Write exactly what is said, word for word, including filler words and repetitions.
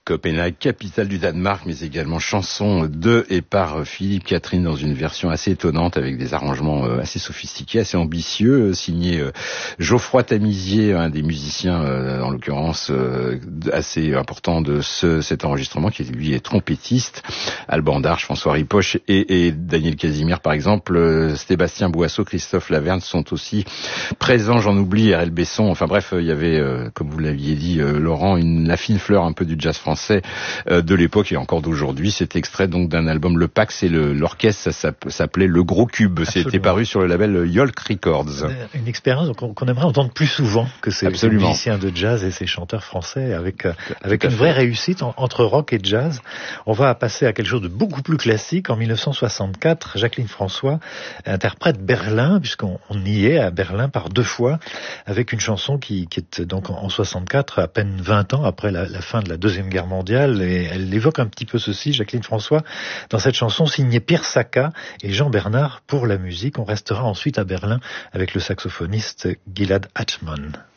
Copenhague, capitale du Danemark, mais également chanson de et par Philippe Catherine dans une version assez étonnante avec des arrangements assez sophistiqués, assez ambitieux, signé Geoffroy Tamizier, un des musiciens, en l'occurrence, assez important de ce, cet enregistrement, qui lui est trompettiste. Alban Darche, François Ripoche et, et Daniel Casimir, par exemple. Sébastien Boisseau, Christophe Laverne sont aussi présents. J'en oublie, R L Besson. Enfin bref, il y avait, comme vous l'aviez dit, Laurent, une, la fine fleur un peu du jazz français de l'époque et encore d'aujourd'hui. C'est extrait donc d'un album, Le Pax, et le, l'orchestre, ça s'appelait Le Gros Cube. Absolument. C'était paru sur le label Yolk Records. Une expérience qu'on, qu'on aimerait entendre plus souvent que ces, ces musiciens de jazz et ces chanteurs français, avec, avec une vraie réussite en, entre rock et jazz. On va passer à quelque chose de beaucoup plus classique. En mille neuf cent soixante-quatre, Jacqueline François interprète Berlin, puisqu'on on y est à Berlin par deux fois, avec une chanson qui, qui est donc en soixante-quatre, à peine vingt ans après la, la fin de la Deuxième Guerre mondiale, et elle évoque un petit peu ceci, Jacqueline François, dans cette chanson signée Pierre Sacca et Jean Bernard pour la musique. On restera ensuite à Berlin avec le saxophoniste Gilad Achman.